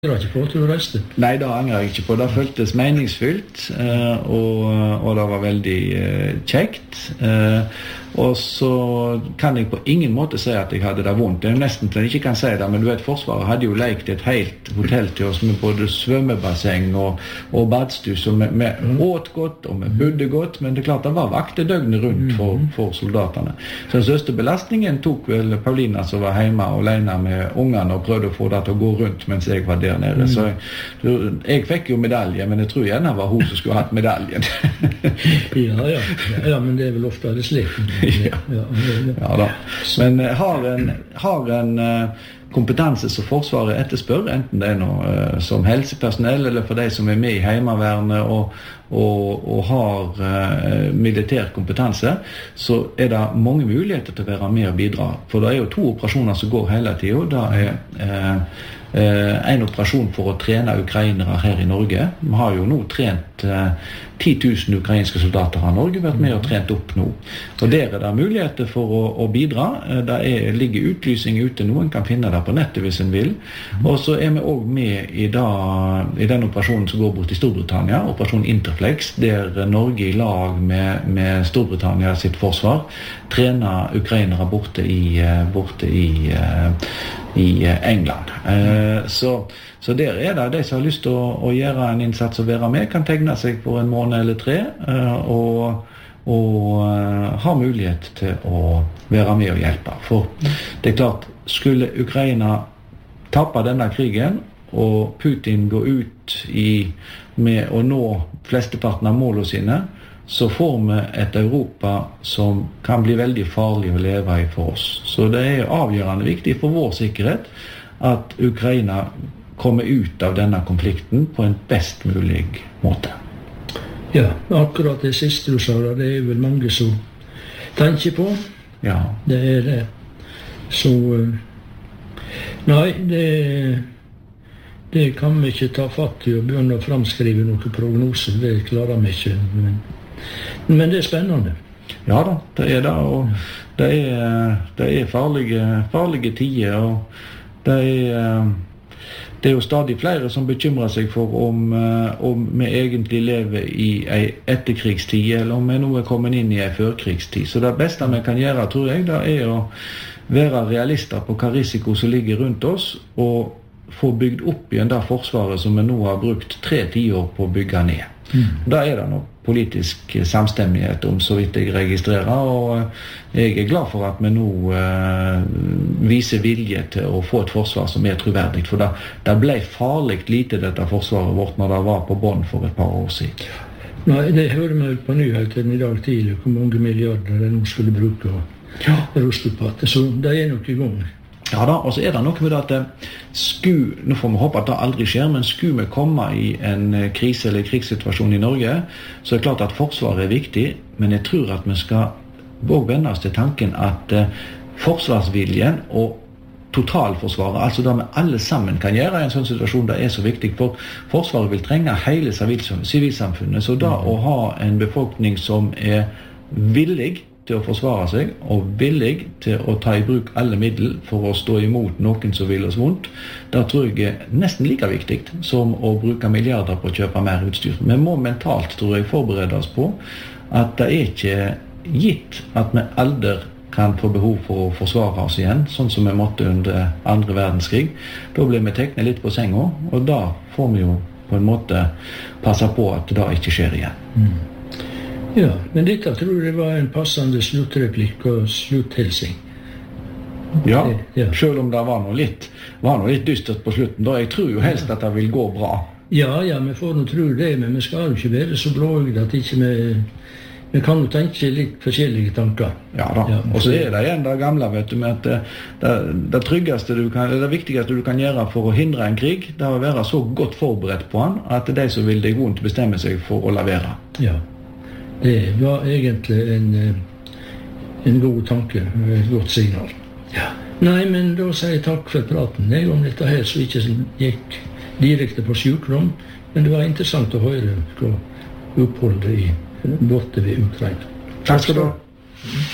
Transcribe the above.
angrer ikke på at du reiste? Nei, det angrer jeg ikke på. Det føltes meningsfylt, og det var veldig kjekt. Og så kan jeg på ingen måte si at jeg hadde det vondt. Det er nesten til jeg ikke kan si det, men du vet, Forsvaret hadde jo lekt et helt hotell til oss med både svømmebasseng og badstue, så vi åt godt og vi bodde godt, men det er klart det var vakter døgnet rundt for soldatene. Så den største belastningen tok vel Paulina, som var hjemme alene med ungene og prøvde å få det til å gå rundt mens jeg var der nede. Så jeg fikk jo medalje, men jeg tror gjerne det var hun som skulle hatt medaljen. Ja, men det er vel ofte det slik. Ja da. Men har en kompetanse som Forsvaret etterspør, enten det er noe som helsepersonell eller for de som er med i heimevernet og har militær kompetanse, så er det mange muligheter til å være med og bidra. For det er jo 2 operasjoner som går hele tiden. Det er en operasjon for å trene ukrainere her i Norge. Vi har jo nå trent 10 000 ukrainske soldater har Norge vært med og trent opp nå. Og der er det muligheter for å bidra. Det ligger utlysning ute, noen kan finne det på nettet hvis en vil. Og så er vi også med i den operasjonen som går bort i Storbritannia, operasjon Interflex, der Norge i lag med Storbritannia sitt forsvar trener ukrainere borte i England. Så der er det de som har lyst til å gjøre en innsats og være med, kan tegne seg for en måned eller 3 og ha mulighet til å være med og hjelpe. For det er klart, skulle Ukraina tappe denne krigen og Putin gå ut med å nå flesteparten av målene sine, så får vi et Europa som kan bli veldig farlig å leve i for oss. Så det er avgjørende viktig for vår sikkerhet at Ukraina kommer ut av denne konflikten på en best mulig måte. Ja, akkurat det siste du sa, det er vel mange som tenker på. Ja. Det er det. Så nei, det kan vi ikke ta fatt i og begynne å framskrive noen prognoser. Det klarer vi ikke. Men det er spennende. Ja da, det er det, og det er farlige tider, og det er jo stadig flere som bekymrer seg for om vi egentlig lever i en etterkrigstid, eller om vi nå er kommet inn i en førkrigstid. Så det beste vi kan gjøre, tror jeg, det er å være realister på hva risiko som ligger rundt oss, og få bygd opp igjen det forsvaret som vi nå har brukt 3 tiår på å bygge ned. Da er det noe politisk samstemmighet om, så vidt jeg registrerer, og jeg er glad for at vi nå viser vilje til å få et forsvar som er troverdig, for det ble farlig lite dette forsvaret vårt når det var på bånd for et par år siden. Nei, det hører vi ut på nyheten i dag tidlig, hvor mange milliarder de nå skulle bruke og ruste på det, så det er nok i gang. Ja da, og så er det noe med det at nå får vi håpe at det aldri skjer, men skulle vi komme i en krise eller krigssituasjon i Norge, så er det klart at forsvaret er viktig, men jeg tror at vi skal også vende oss til tanken at forsvarsviljen og totalforsvaret, altså det vi alle sammen kan gjøre i en sånn situasjon, det er så viktig, for forsvaret vil trenge hele sivilsamfunnet, så da å ha en befolkning som er villig til å forsvare seg, og villig til å ta i bruk alle middel for å stå imot noen som vil oss vondt, det tror jeg er nesten like viktig som å bruke milliarder på å kjøpe mer utstyr. Vi må mentalt, tror jeg, forberede oss på at det er ikke gitt at vi aldri kan få behov for å forsvare oss igjen, sånn som vi måtte under 2. verdenskrig. Da blir vi teknet litt på senga, og da får vi jo på en måte passe på at det ikke skjer igjen. Ja, men dette tror jeg var en passende sluttreplikk og slutthelsing. Ja, selv om det var noe litt dystert på slutten, da jeg tror jo helst at det vil gå bra. Ja, vi får nå tro det, men vi skal jo ikke være så blåøyde at ikke vi kan jo tenke litt forskjellige tanker. Ja da, og så er det igjen det gamle, vet du, med at det viktigste du kan gjøre for å hindre en krig, det er å være så godt forberedt på den, at de som vil deg vondt bestemmer seg for å la være. Ja. Det var egentlig en god tanke, et godt signal. Ja. Nei, men da sier jeg takk for praten. Jeg om dette her som ikke gikk direkte på sykdom, men det var interessant å høre hva oppholdet i borte ved Ukraina. Takk skal du ha.